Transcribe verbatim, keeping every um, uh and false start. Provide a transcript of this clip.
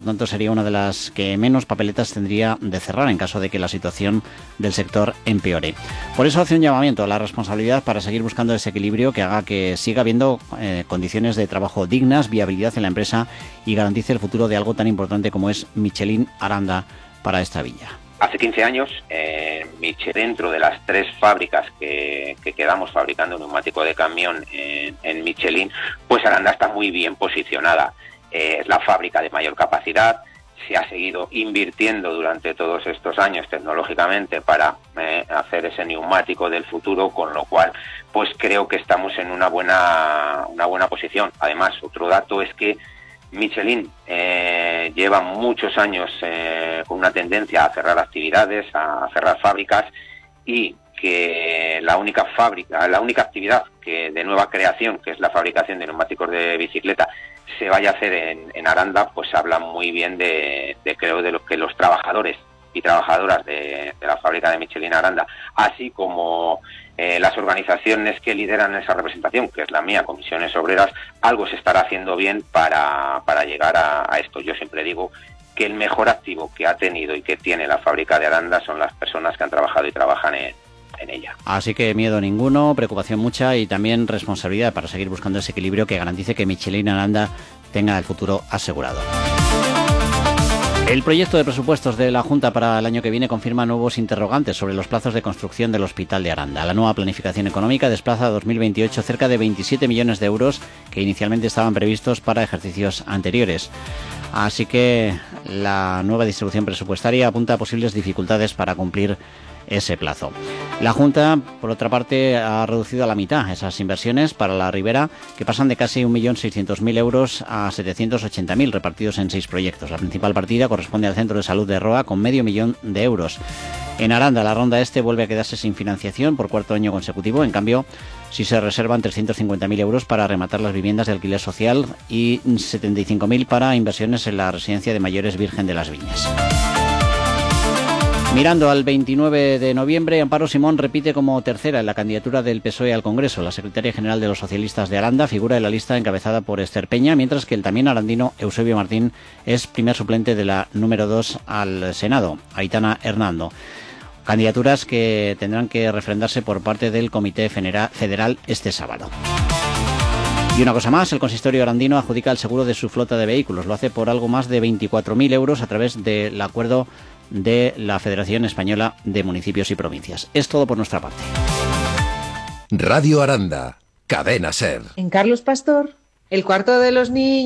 tanto sería una de las que menos papeletas tendría de cerrar en caso de que la situación del sector empeore. Por eso hace un llamamiento a la responsabilidad para seguir buscando ese equilibrio que haga que siga habiendo eh, condiciones de trabajo dignas, viabilidad en la empresa y garantice el futuro de algo tan importante como es Michelin Aranda para esta villa. Hace quince años, eh, Michelin, dentro de las tres fábricas que, que quedamos fabricando neumático de camión en, en Michelin, pues Aranda está muy bien posicionada. Eh, es la fábrica de mayor capacidad, se ha seguido invirtiendo durante todos estos años tecnológicamente para eh, hacer ese neumático del futuro, con lo cual pues creo que estamos en una buena, una buena posición. Además, otro dato es que Michelin eh, lleva muchos años eh, con una tendencia a cerrar actividades, a cerrar fábricas, y que la única fábrica, la única actividad que de nueva creación, que es la fabricación de neumáticos de bicicleta, se vaya a hacer en, en Aranda, pues habla muy bien de, de creo de lo que los trabajadores y trabajadoras de, de la fábrica de Michelin Aranda, así como eh, las organizaciones que lideran esa representación, que es la mía, Comisiones Obreras, algo se estará haciendo bien para, para llegar a, a esto. Yo siempre digo que el mejor activo que ha tenido y que tiene la fábrica de Aranda son las personas que han trabajado y trabajan en, en ella. Así que miedo ninguno, preocupación mucha y también responsabilidad para seguir buscando ese equilibrio que garantice que Michelin Aranda tenga el futuro asegurado. El proyecto de presupuestos de la Junta para el año que viene confirma nuevos interrogantes sobre los plazos de construcción del Hospital de Aranda. La nueva planificación económica desplaza a dos mil veintiocho cerca de veintisiete millones de euros que inicialmente estaban previstos para ejercicios anteriores. Así que la nueva distribución presupuestaria apunta a posibles dificultades para cumplir ese plazo. La Junta, por otra parte, ha reducido a la mitad esas inversiones para la Ribera, que pasan de casi un millón seiscientos mil euros a setecientos ochenta mil, repartidos en seis proyectos. La principal partida corresponde al Centro de Salud de Roa, con medio millón de euros. En Aranda, la ronda este vuelve a quedarse sin financiación por cuarto año consecutivo. En cambio, sí se reservan trescientos cincuenta mil euros para rematar las viviendas de alquiler social y setenta y cinco mil para inversiones en la residencia de mayores Virgen de las Viñas. Mirando al veintinueve de noviembre, Amparo Simón repite como tercera en la candidatura del P S O E al Congreso. La secretaria general de los socialistas de Aranda figura en la lista encabezada por Esther Peña, mientras que el también arandino Eusebio Martín es primer suplente de la número dos al Senado, Aitana Hernando. Candidaturas que tendrán que refrendarse por parte del Comité Federal este sábado. Y una cosa más, el consistorio arandino adjudica el seguro de su flota de vehículos. Lo hace por algo más de veinticuatro mil euros a través del acuerdo de la Federación Española de Municipios y Provincias. Es todo por nuestra parte. Radio Aranda, Cadena SER. En Carlos Pastor, el cuarto de los niños.